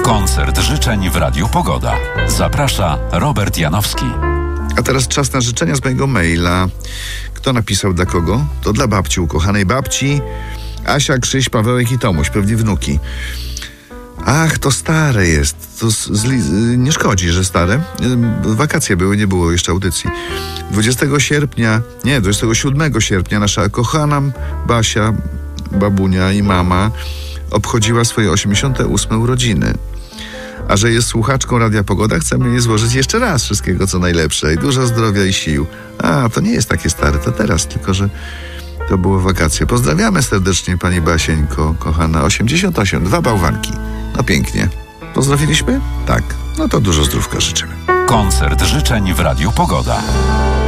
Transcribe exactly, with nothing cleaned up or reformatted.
Koncert życzeń w Radiu Pogoda. Zaprasza Robert Janowski. A teraz czas na życzenia z mojego maila. Kto napisał dla kogo? To dla babci, ukochanej babci. Asia, Krzyś, Pawełek i Tomuś, pewnie wnuki. Ach, to stare jest. To z, z, nie szkodzi, że stare. Wakacje były, nie było jeszcze audycji. dwudziestego sierpnia, nie, dwudziestego siódmego sierpnia nasza kochana Basia, babunia i mama obchodziła swoje osiemdziesiąte ósme urodziny. A że jest słuchaczką Radia Pogoda, chcemy jej złożyć jeszcze raz wszystkiego co najlepsze i dużo zdrowia i sił. A, to nie jest takie stare, to teraz, tylko że to było wakacje. Pozdrawiamy serdecznie pani Basieńko, kochana. osiemdziesiąt osiem, dwa bałwanki. No pięknie. Pozdrowiliśmy? Tak. No to dużo zdrówka życzymy. Koncert życzeń w Radiu Pogoda.